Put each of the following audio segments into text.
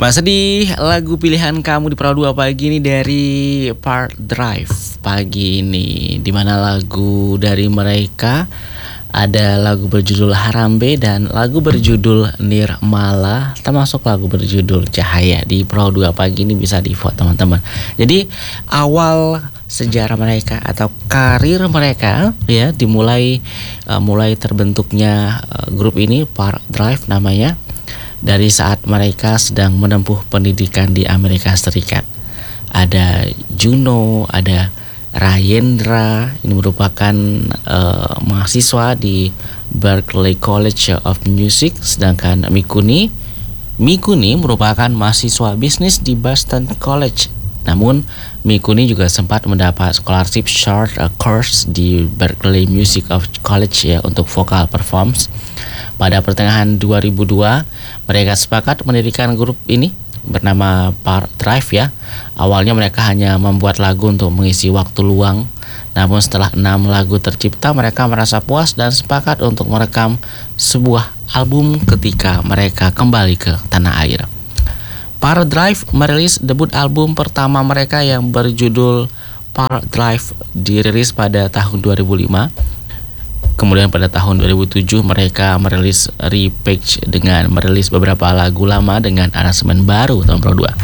Masa di lagu pilihan kamu di Perahu 2 pagi ini dari Park Drive pagi ini, dimana lagu dari mereka ada lagu berjudul Harambe dan lagu berjudul Nirmala, termasuk lagu berjudul Cahaya. Di Perahu 2 pagi ini bisa di vote teman-teman. Jadi awal sejarah mereka atau karir mereka ya dimulai mulai terbentuknya grup ini Park Drive namanya dari saat mereka sedang menempuh pendidikan di Amerika Serikat. Ada Juno, ada Rayendra, ini merupakan mahasiswa di Berklee College of Music, sedangkan Mikuni merupakan mahasiswa bisnis di Boston College. Namun Mikuni juga sempat mendapat scholarship short course di Berklee Music of College ya untuk vokal performance. Pada pertengahan 2002 mereka sepakat mendirikan grup ini bernama Park Drive ya. Awalnya mereka hanya membuat lagu untuk mengisi waktu luang. Namun setelah 6 lagu tercipta, mereka merasa puas dan sepakat untuk merekam sebuah album ketika mereka kembali ke tanah air. Park Drive merilis debut album pertama mereka yang berjudul Park Drive, dirilis pada tahun 2005. Kemudian pada tahun 2007 mereka merilis repackage dengan merilis beberapa lagu lama dengan aransemen baru tahun 2002.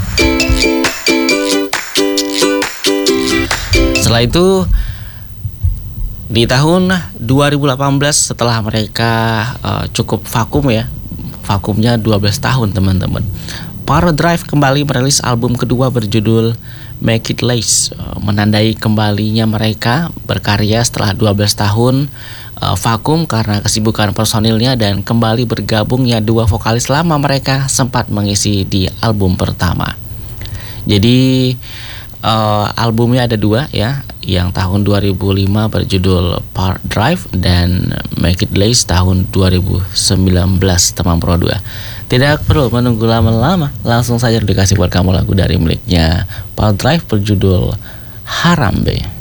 Setelah itu di tahun 2018 setelah mereka cukup vakum ya, vakumnya 12 tahun teman-teman, Park Drive kembali merilis album kedua berjudul Make It Last, menandai kembalinya mereka berkarya setelah 12 tahun vakum karena kesibukan personilnya, dan kembali bergabungnya dua vokalis lama mereka sempat mengisi di album pertama. Jadi albumnya ada dua ya, yang tahun 2005 berjudul Park Drive dan Make It Last tahun 2019 teman Pro 2. Tidak perlu menunggu lama-lama, langsung saja dikasih buat kamu lagu dari miliknya Park Drive berjudul Harambe.